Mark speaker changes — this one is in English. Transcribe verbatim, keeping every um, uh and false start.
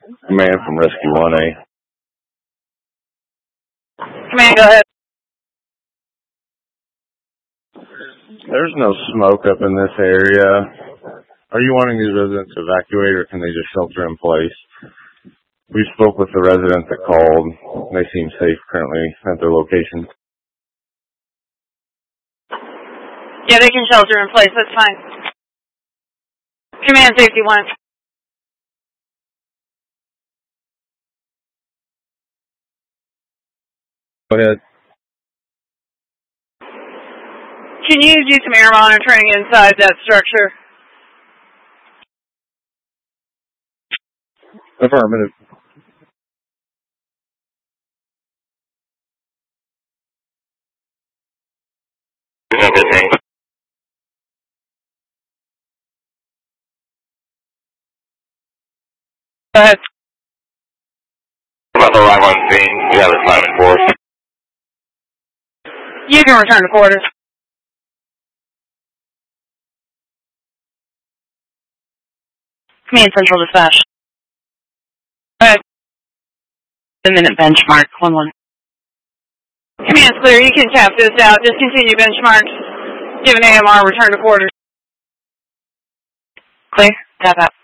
Speaker 1: Command from Rescue one A.
Speaker 2: Command, go ahead.
Speaker 1: There's no smoke up in this area. Are you wanting these residents to evacuate, or can they just shelter in place? We spoke with the residents that called. They seem safe currently at their location.
Speaker 2: Yeah, they can shelter in place. That's fine. Command safety one.
Speaker 1: Go ahead.
Speaker 2: Can you do some air monitoring inside that structure?
Speaker 1: Affirmative.
Speaker 3: Everything.
Speaker 2: Go ahead.
Speaker 3: About the arrival on scene, we have assignment force.
Speaker 2: You can return to quarters. Command Central Dispatch. Go ahead. The minute benchmark, one one. Command's clear, you can tap this out. Discontinue benchmarks. Give an A M R, return to quarters. Clear, tap out.